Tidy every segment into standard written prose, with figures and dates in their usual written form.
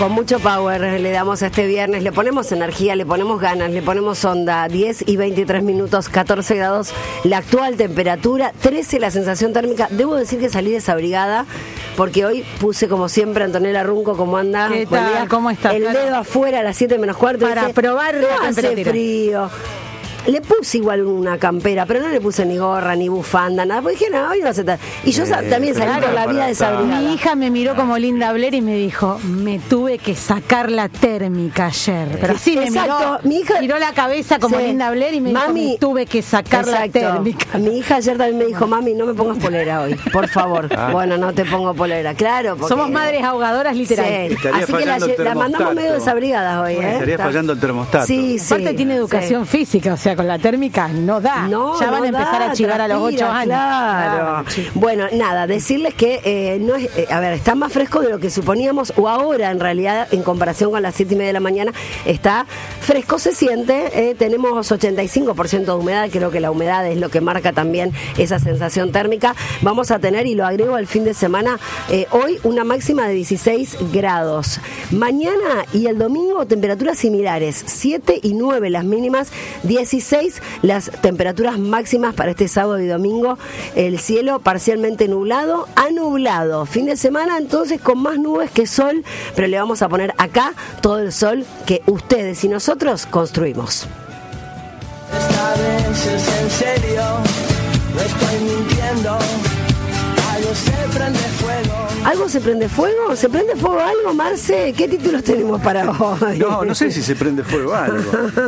Con mucho power le damos a este viernes, le ponemos energía, le ponemos ganas, le ponemos onda. 10 y 23 minutos, 14 grados la actual temperatura, 13 la sensación térmica. Debo decir que salí desabrigada porque hoy puse como siempre Antonella Runco, ¿cómo anda? ¿Qué tal? ¿Cómo estás? El dedo afuera a las 7 menos cuarto. Para probar la temperatura. Hace frío. Le puse igual una campera, pero no le puse ni gorra, ni bufanda, nada. Porque dije, no, hoy no hace tal. Y yo también salí por la vida desabrigada. Mi hija me miró como Linda Blair y me dijo, me tuve que sacar la térmica ayer. Pero así me miró, mi hija giró la cabeza como Linda Blair y me dijo, me tuve que sacar la térmica. Mi hija ayer también me dijo, mami, no me pongas polera hoy, por favor. Bueno, no te pongo polera, claro. Porque somos madres ahogadoras, literal. Sí. Así que la mandamos medio desabrigadas hoy, Estaría fallando el termostato. Sí, sí. Aparte tiene educación física, o sea, con la térmica no da. Ya van a empezar a chivar a los 8 años. Claro. Bueno, nada, decirles que no es, está más fresco de lo que suponíamos, o ahora en realidad, en comparación con las 7:30 de la mañana, está fresco, se siente. Tenemos 85% de humedad, creo que la humedad es lo que marca también esa sensación térmica. Vamos a tener, y lo agrego al fin de semana, hoy una máxima de 16 grados. Mañana y el domingo temperaturas similares, 7 y 9 las mínimas, 16 las temperaturas máximas para este sábado y domingo. El cielo parcialmente nublado a nublado. Fin de semana entonces con más nubes que sol, pero le vamos a poner acá todo el sol que ustedes y nosotros construimos. Esta vez es en serio, no estoy mintiendo. Algo se prende fuego. ¿Algo se prende fuego? ¿Se prende fuego algo, Marce? ¿Qué títulos tenemos para hoy? No sé si se prende fuego algo.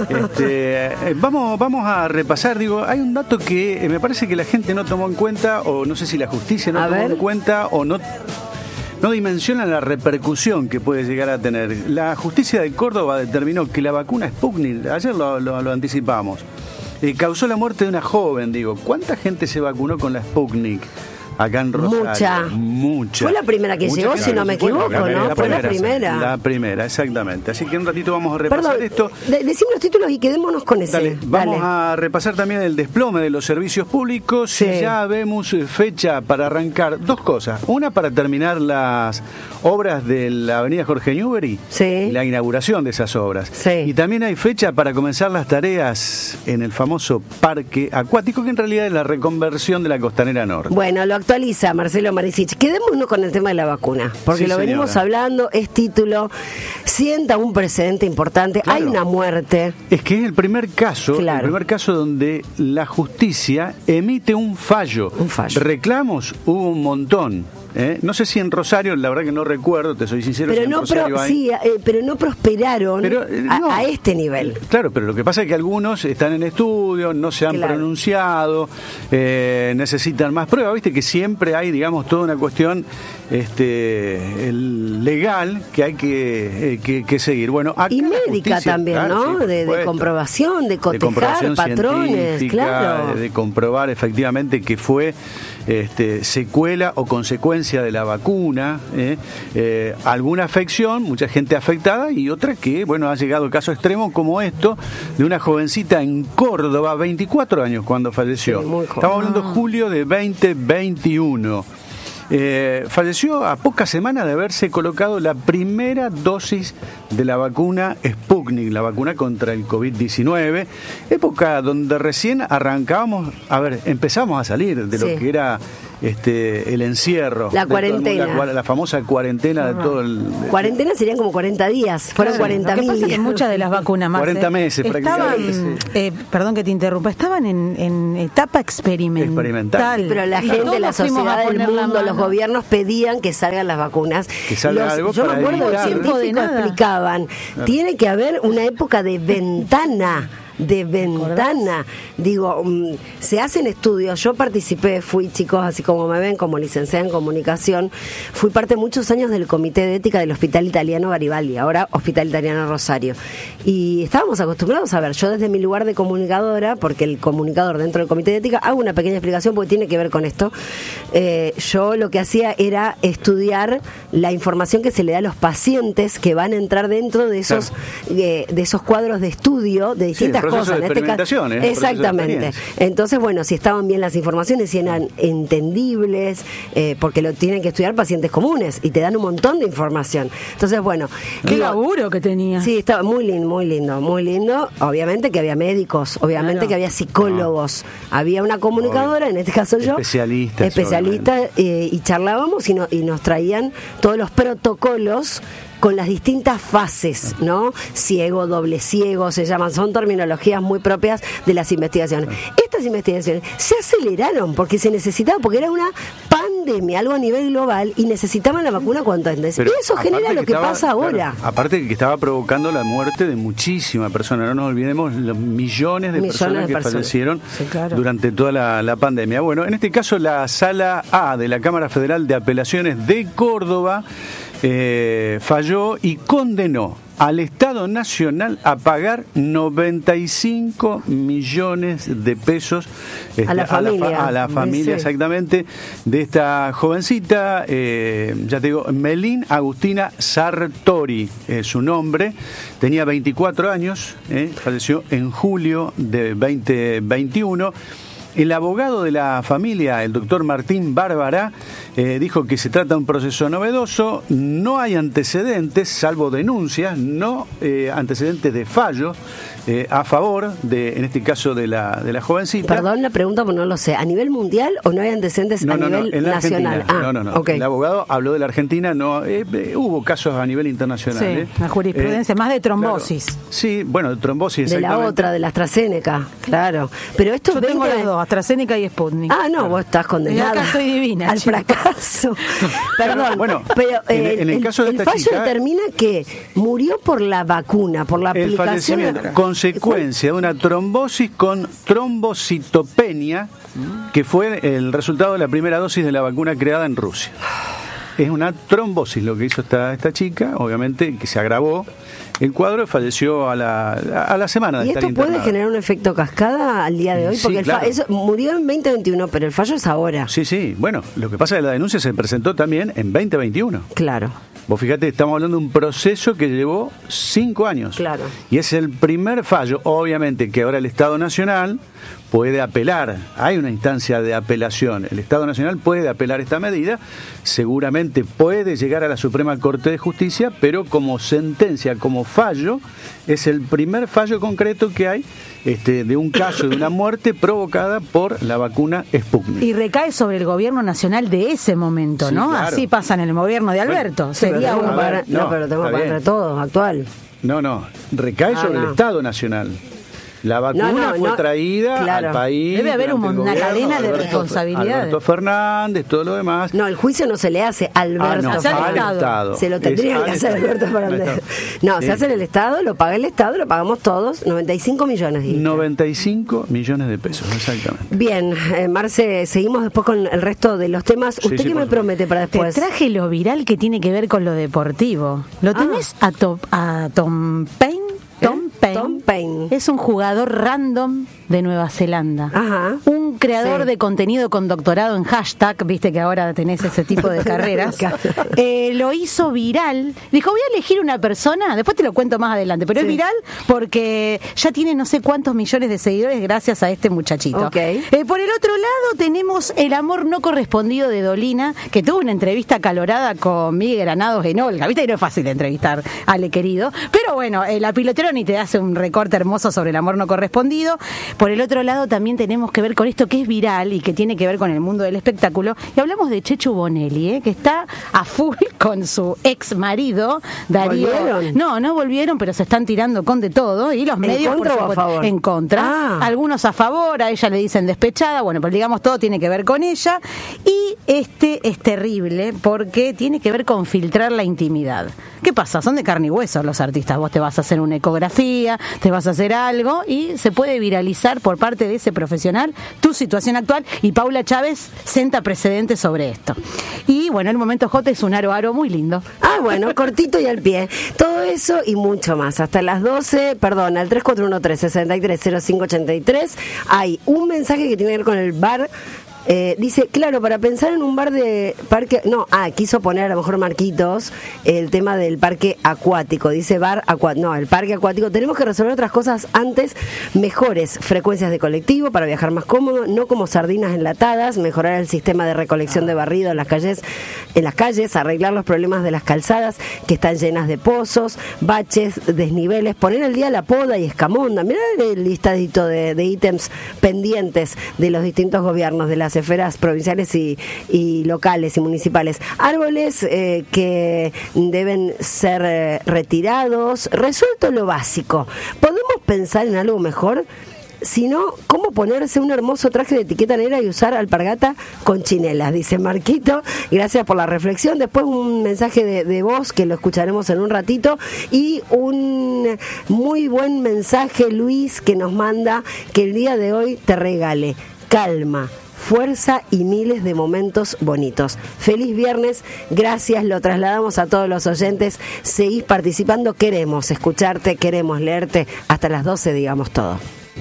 Vamos a repasar, hay un dato que me parece que la gente no tomó en cuenta, o no sé si la justicia no tomó en cuenta, o no dimensiona la repercusión que puede llegar a tener. La justicia de Córdoba determinó que la vacuna Sputnik, ayer lo anticipamos, causó la muerte de una joven. ¿Cuánta gente se vacunó con la Sputnik? Acá en Rosario. Mucha. Fue la primera que llegó, si no me equivoco, ¿no? Fue la primera. La primera, exactamente. Así que un ratito vamos a repasar esto. Decime los títulos y quedémonos con ese. Vamos a repasar también el desplome de los servicios públicos. Sí. Ya vemos fecha para arrancar dos cosas. Una, para terminar las obras de la avenida Jorge Newbery. Sí. La inauguración de esas obras. Sí. Y también hay fecha para comenzar las tareas en el famoso parque acuático, que en realidad es la reconversión de la Costanera Norte. Bueno, lo actualiza Marcelo Marisich. Quedémonos con el tema de la vacuna, porque lo venimos hablando, es título, sienta un precedente importante, claro. Hay una muerte. Es que es el primer caso, donde la justicia emite un fallo. Reclamos hubo un montón. No sé si en Rosario, la verdad que no recuerdo, te soy sincero. Pero pero no prosperaron a este nivel. Claro, pero lo que pasa es que algunos están en estudio, no se han pronunciado, necesitan más pruebas. Viste que siempre hay, toda una cuestión legal que hay que seguir. Bueno, acá y médica también, claro, ¿no? Sí, de comprobación, de cotejar patrones, claro. De comprobar efectivamente que fue secuela o consecuencia de la vacuna, alguna afección, mucha gente afectada, y otra que, ha llegado caso extremo como esto de una jovencita en Córdoba, 24 años cuando falleció. Sí, estamos hablando de julio de 2021. Falleció a pocas semanas de haberse colocado la primera dosis de la vacuna Sputnik, la vacuna contra el COVID-19, época donde recién empezamos a salir de lo que era el encierro, la cuarentena, la famosa cuarentena de todo el... Cuarentena serían como 40 días, fueron 40.000. Lo que pasa es que muchas de las vacunas más 40 meses prácticamente. Perdón que te interrumpa, estaban en etapa experimental. Pero la gente, la sociedad, el mundo, los gobiernos pedían que salgan las vacunas. Que salga algo. Yo me acuerdo, los científicos explicaban, tiene que haber una época de ventana. Se hacen estudios. Yo participé, fui, chicos, así como me ven, como licenciada en comunicación, fui parte muchos años del comité de ética del Hospital Italiano Garibaldi, ahora Hospital Italiano Rosario, y estábamos acostumbrados a ver, yo desde mi lugar de comunicadora, porque el comunicador dentro del comité de ética, hago una pequeña explicación porque tiene que ver con esto. Yo lo que hacía era estudiar la información que se le da a los pacientes que van a entrar dentro de esos cuadros de estudio de distintas cosas. En este caso, exactamente. Entonces, bueno, si estaban bien las informaciones, si eran entendibles, porque lo tienen que estudiar pacientes comunes y te dan un montón de información. Entonces, bueno. Qué laburo que tenía. Sí, estaba muy lindo, muy lindo, muy lindo. Obviamente que había médicos, obviamente que había psicólogos, había una comunicadora, en este caso yo, especialistas, y charlábamos y nos traían todos los protocolos con las distintas fases, ¿no? Ciego, doble ciego, se llaman, son terminologías muy propias de las investigaciones. Estas investigaciones se aceleraron porque se necesitaba, porque era una pandemia, algo a nivel global, y necesitaban la vacuna cuanto antes. Y eso genera lo que pasa ahora. Claro, aparte de que estaba provocando la muerte de muchísimas personas, no nos olvidemos los millones de personas que fallecieron durante toda la pandemia. Bueno, en este caso la Sala A de la Cámara Federal de Apelaciones de Córdoba falló y condenó al Estado Nacional a pagar 95 millones de pesos a la familia, exactamente, de esta jovencita, ya te digo, Melín Agustina Sartori, su nombre, tenía 24 años, falleció en julio de 2021. El abogado de la familia, el doctor Martín Bárbara, dijo que se trata de un proceso novedoso, no hay antecedentes, salvo denuncias, no antecedentes de fallos a favor de, en este caso, de la jovencita. Perdón la pregunta, porque no lo sé. ¿A nivel mundial o no hay antecedentes a nivel nacional? No. Okay. El abogado habló de la Argentina, no hubo casos a nivel internacional. Sí, la jurisprudencia, más de trombosis. Claro. Sí, bueno, de trombosis, de la otra, de la AstraZeneca, claro. Pero esto yo tengo las dos, AstraZeneca y Sputnik. Vos estás condenada. Acá estoy divina, al fracaso. Perdón, bueno, pero en el caso de esta fallo chica, determina que murió por la vacuna, por la aplicación. Consecuencia de una trombosis con trombocitopenia, que fue el resultado de la primera dosis de la vacuna creada en Rusia. Es una trombosis lo que hizo esta chica, obviamente que se agravó el cuadro, falleció a la semana de estar internada. ¿Y esto puede generar un efecto cascada al día de hoy? Porque claro. Eso murió en 2021, pero el fallo es ahora. Sí, bueno, lo que pasa es que la denuncia se presentó también en 2021. Claro. Vos fíjate, estamos hablando de un proceso que llevó 5 años. Claro. Y es el primer fallo, obviamente, que ahora el Estado Nacional puede apelar. Hay una instancia de apelación. El Estado Nacional puede apelar esta medida. Seguramente puede llegar a la Suprema Corte de Justicia, pero como sentencia, como fallo, es el primer fallo concreto que hay de un caso de una muerte provocada por la vacuna Sputnik. Y recae sobre el gobierno nacional de ese momento, ¿no? Claro. Así pasa en el gobierno de Alberto. Bueno, sería un pero tengo que pagar todo, actual. No, recae sobre el Estado Nacional. La vacuna fue traída al país. Debe haber una cadena de responsabilidades. Alberto Fernández, todo lo demás. No, el juicio no se le hace a Alberto Estado. Se lo tendría que hacer Alberto Fernández. No, se hace en el Estado, lo paga el Estado, lo pagamos todos, 95 millones. 95 millones de pesos, exactamente. Bien, Marce, seguimos después con el resto de los temas. ¿Usted qué me promete para después? Te traje lo viral que tiene que ver con lo deportivo. ¿Lo tenés a Tom Paine? Tom Paine es un jugador random de Nueva Zelanda. Ajá. Un creador de contenido con doctorado en hashtag, viste que ahora tenés ese tipo de carreras. Lo hizo viral. Dijo, voy a elegir una persona, después te lo cuento más adelante, pero es viral porque ya tiene no sé cuántos millones de seguidores gracias a este muchachito. Okay. Por el otro lado tenemos el amor no correspondido de Dolina, que tuvo una entrevista acalorada con Miguel Granados en Olga. Viste que no es fácil entrevistar a Ale querido, pero bueno, la piloteron y te hace un recorte hermoso sobre el amor no correspondido. Por el otro lado también tenemos que ver con esto que es viral y que tiene que ver con el mundo del espectáculo, y hablamos de Chechu Bonelli, que está a full con su ex marido Darío. ¿Volvieron? No volvieron, pero se están tirando con de todo, y los medios ¿En contra o a favor? En contra. Algunos a favor, a ella le dicen despechada, bueno, pero digamos todo tiene que ver con ella, y es terrible porque tiene que ver con filtrar la intimidad. ¿Qué pasa? Son de carne y hueso los artistas. Vos te vas a hacer una ecografía, te vas a hacer algo y se puede viralizar por parte de ese profesional tu situación actual, y Paula Chávez senta precedentes sobre esto. Y bueno, el momento J es un aro muy lindo. Bueno, cortito y al pie. Todo eso y mucho más. Hasta las 12, perdón, al 3413-630583 hay un mensaje que tiene que ver con el bar Dice, claro, para pensar en un bar de parque... No, quiso poner a lo mejor Marquitos el tema del parque acuático. Dice bar acuático. No, el parque acuático. Tenemos que resolver otras cosas antes. Mejores frecuencias de colectivo para viajar más cómodo, no como sardinas enlatadas. Mejorar el sistema de recolección de barrido en las calles, arreglar los problemas de las calzadas que están llenas de pozos, baches, desniveles, poner al día la poda y escamonda. Mirá el listadito de ítems pendientes de los distintos gobiernos, de las esferas provinciales y locales y municipales. Árboles que deben ser retirados. Resuelto lo básico. ¿Podemos pensar en algo mejor? Si no, ¿cómo ponerse un hermoso traje de etiqueta negra y usar alpargata con chinelas? Dice Marquito. Gracias por la reflexión. Después un mensaje de voz que lo escucharemos en un ratito. Y un muy buen mensaje, Luis, que nos manda que el día de hoy te regale calma, fuerza y miles de momentos bonitos. Feliz viernes, gracias, lo trasladamos a todos los oyentes. Seguís participando, queremos escucharte, queremos leerte. Hasta las 12 digamos todo.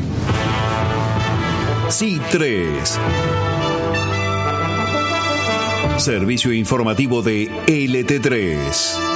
C3. Servicio informativo de LT3.